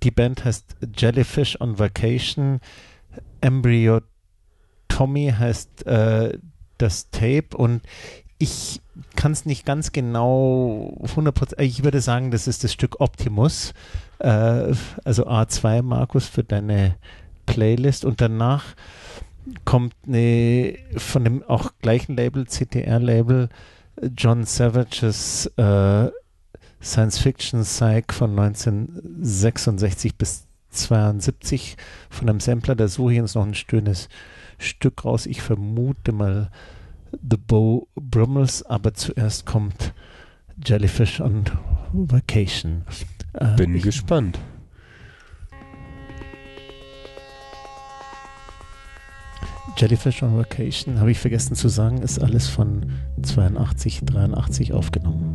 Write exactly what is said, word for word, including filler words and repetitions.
die Band heißt Jellyfish on Vacation. Embryo Tommy heißt äh, das Tape und ich kann es nicht ganz genau hundert Prozent, ich würde sagen, das ist das Stück Optimus, äh, also A zwei, Markus, für deine Playlist, und danach kommt eine von dem auch gleichen Label, C T R-Label, John Savages äh, Science-Fiction-Psych von neunzehnhundertsechsundsechzig bis zweiundsiebzig von einem Sampler. Da suche ich uns noch ein schönes Stück raus. Ich vermute mal The Beau Brummels, aber zuerst kommt Jellyfish on Vacation. Äh, Bin ich, gespannt. Jellyfish on Vacation, habe ich vergessen zu sagen, ist alles von zweiundachtzig, dreiundachtzig aufgenommen.